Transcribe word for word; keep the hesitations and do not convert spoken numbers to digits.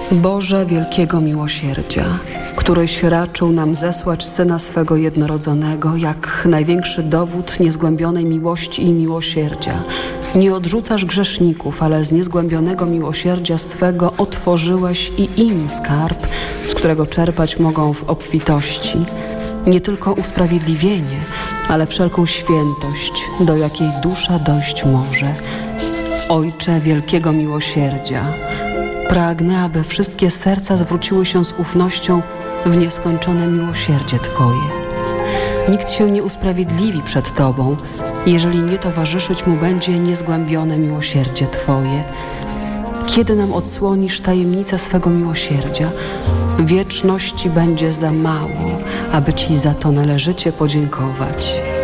Boże wielkiego miłosierdzia, któryś raczył nam zesłać Syna swego jednorodzonego, jak największy dowód niezgłębionej miłości i miłosierdzia. Nie odrzucasz grzeszników, ale z niezgłębionego miłosierdzia swego otworzyłeś i im skarb, z którego czerpać mogą w obfitości nie tylko usprawiedliwienie, ale wszelką świętość, do jakiej dusza dojść może. Ojcze wielkiego miłosierdzia, pragnę, aby wszystkie serca zwróciły się z ufnością w nieskończone miłosierdzie Twoje. Nikt się nie usprawiedliwi przed Tobą, jeżeli nie towarzyszyć mu będzie niezgłębione miłosierdzie Twoje. Kiedy nam odsłonisz tajemnicę swego miłosierdzia, wieczności będzie za mało, aby Ci za to należycie podziękować.